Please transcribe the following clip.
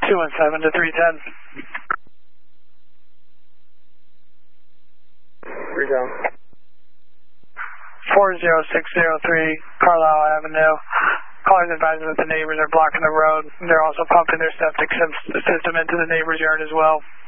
217 to 310. 3 down. 40603 Carlisle Avenue. Callers advising that the neighbors are blocking the road. They're also pumping their septic system into the neighbor's yard as well.